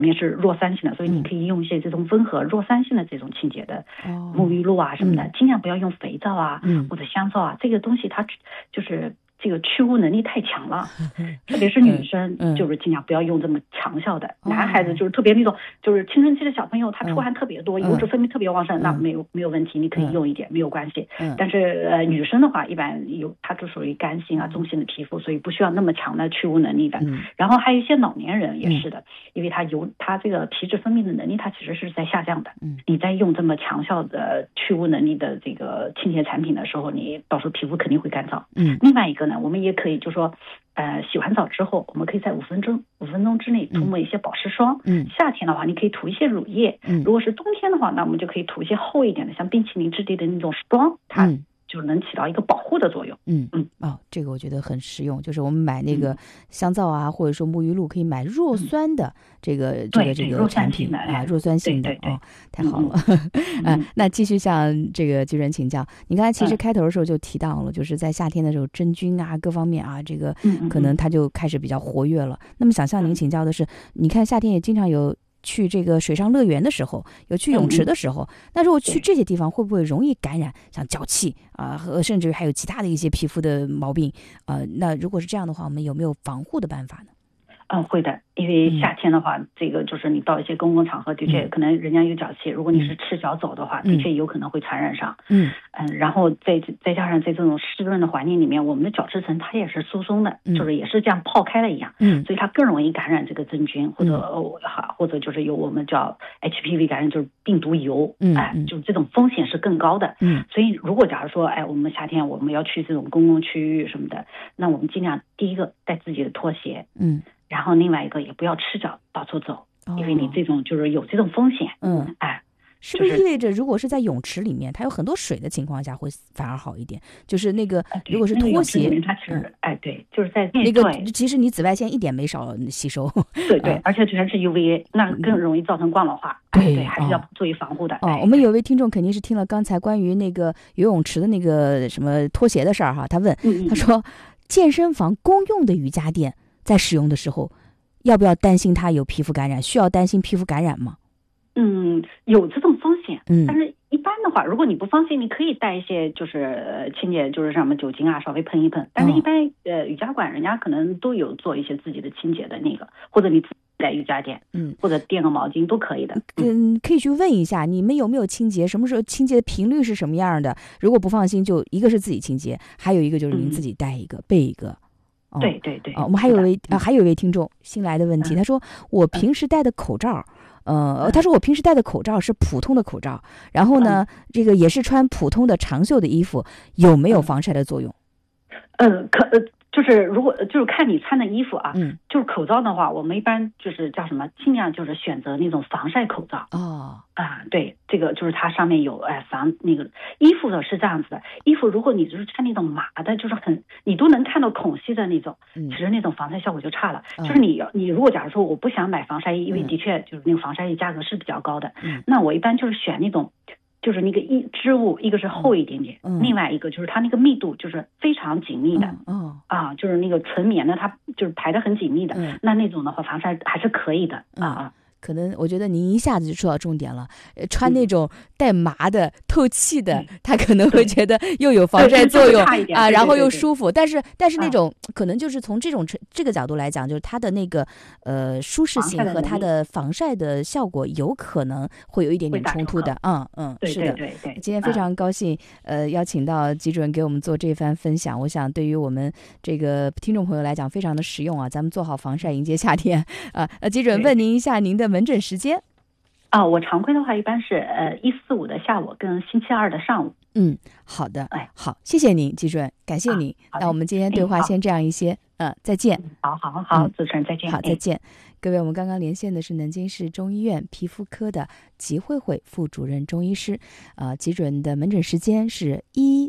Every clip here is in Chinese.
面是弱酸性的，所以你可以用一些这种温和弱酸性的这种清洁的沐浴露啊什么的，尽量不要用肥皂啊或者香皂啊，这个东西它就是这个去污能力太强了，特别是女生，就是尽量不要用这么强效的。男孩子就是特别那种，就是青春期的小朋友，他出汗特别多，油脂分泌特别旺盛，那没有问题，你可以用一点，没有关系。但是女生的话，一般她就属于干性啊、中性的皮肤，所以不需要那么强的去污能力的。然后还有一些老年人也是的，因为他这个皮脂分泌的能力，它其实是在下降的。你在用这么强效的去污能力的这个清洁产品的时候，你到时候皮肤肯定会干燥。另外一个呢，我们也可以就说，洗完澡之后，我们可以在5分钟之内涂抹一些保湿霜。夏天的话，你可以涂一些乳液。如果是冬天的话，那我们就可以涂一些厚一点的，像冰淇淋质地的那种霜，它就能起到一个保护的作用。 这个我觉得很实用，就是我们买那个香皂啊，或者说沐浴露，可以买弱酸的这个产品啊，弱酸性的太好了。那继续向这个居然请教，你刚才其实开头的时候就提到了，就是在夏天的时候真菌啊各方面啊，这个可能它就开始比较活跃了。那么想向您请教的是，你看夏天也经常有去这个水上乐园的时候，有去泳池的时候，那如果去这些地方会不会容易感染像脚气啊，和甚至还有其他的一些皮肤的毛病那如果是这样的话，我们有没有防护的办法呢？ 会的，因为夏天的话，这个就是你到一些公共场合，的确可能人家有脚气，如果你是赤脚走的话，的确有可能会传染上。然后再加上在这种湿润的环境里面，我们的角质层它也是疏松的，就是也是这样泡开了一样，所以它更容易感染这个真菌，或者就是有我们叫 HPV 感染，就是病毒疣，就是这种风险是更高的。所以如果假如说我们夏天我们要去这种公共区域什么的，那我们尽量第一个带自己的拖鞋，然后另外一个也不要赤脚到处走，因为你这种就是有这种风险。 是不是意味着如果是在泳池里面它有很多水的情况下会反而好一点？就是那个如果是拖鞋， 它其实对，就是在那个其实你紫外线一点没少吸收。 对，而且全是 UVA， 那更容易造成光老化。对，还是要做一防护的。 我们有位听众肯定是听了刚才关于那个游泳池的那个什么拖鞋的事儿哈，他问他说健身房公用的瑜伽垫在使用的时候，要不要担心它有皮肤感染？需要担心皮肤感染吗？ 有这种风险，但是一般的话，如果你不放心，你可以带一些就是清洁，就是什么酒精啊，稍微喷一喷。但是一般瑜伽馆人家可能都有做一些自己的清洁的那个，或者你自己带瑜伽垫，或者垫个毛巾都可以的。 可以去问一下你们有没有清洁，什么时候清洁的频率是什么样的？如果不放心，就一个是自己清洁，还有一个就是您自己带一个备一个。 对。 我们还有一位听众新来的问题，他说我平时戴的口罩。他说我平时戴的口罩是普通的口罩，然后呢，这个也是穿普通的长袖的衣服，有没有防晒的作用？ 就是如果就是看你穿的衣服啊，就是口罩的话，我们一般就是叫什么，尽量就是选择那种防晒口罩。对，这个就是它上面有防那个。衣服的是这样子的，衣服如果你就是穿那种麻的，就是你都能看到孔隙的那种，其实那种防晒效果就差了。就是你如果假如说我不想买防晒衣，因为的确就是那个防晒衣价格是比较高的，那我一般就是选那种。就是那个织物，一个是厚一点点，另外一个就是它那个密度就是非常紧密的，就是那个纯棉的，它就是排得很紧密的，那种的话防晒还是可以的可能我觉得您一下子就说到重点了，穿那种带麻的透气的，他可能会觉得又有防晒作用啊，然后又舒服。但是那种可能就是从这个角度来讲，就是它的那个舒适性和它的防晒的效果有可能会有一点点冲突的。是的。 对。 今天非常高兴邀请到吉主任给我们做这番分享，我想对于我们这个听众朋友来讲非常的实用啊，咱们做好防晒迎接夏天啊。吉主任问您一下您的门诊时间。 我常规的话一般是145的下午跟星期2的上午。 好的，好，谢谢您，吉主任，感谢您。那我们今天对话先这样一些，再见。 好，主持人再见。 好，再见。各位，我们刚刚连线的是南京市中医院皮肤科的吉慧慧副主任中医师，吉主任的门诊时间是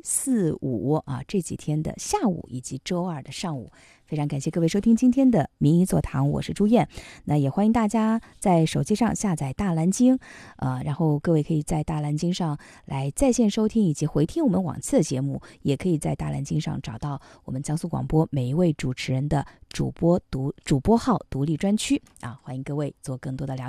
145这几天的下午以及周2的上午。非常感谢各位收听今天的名医座谈，我是朱燕。那也欢迎大家在手机上下载大蓝鲸，然后各位可以在大蓝鲸上来在线收听以及回听我们往期的节目，也可以在大蓝鲸上找到我们江苏广播每一位主持人的主播号独立专区欢迎各位做更多的了解。